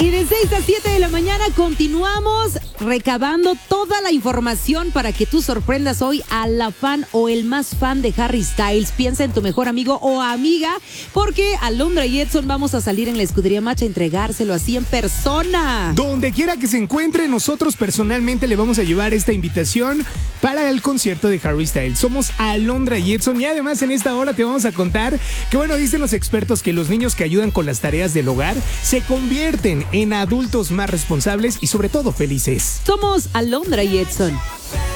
Y de 6 a 7 de la mañana continuamos recabando toda la información para que tú sorprendas hoy a la fan o el más fan de Harry Styles. Piensa en tu mejor amigo o amiga, porque Alondra y Edson vamos a salir en la Escudería Match a entregárselo así en persona. Donde quiera que se encuentre, nosotros personalmente le vamos a llevar esta invitación para el concierto de Harry Styles. Somos Alondra y Edson, y además en esta hora te vamos a contar que, bueno, dicen los expertos que los niños que ayudan con las tareas del hogar se convierten en adultos más responsables y sobre todo felices. Somos Alondra y Edson.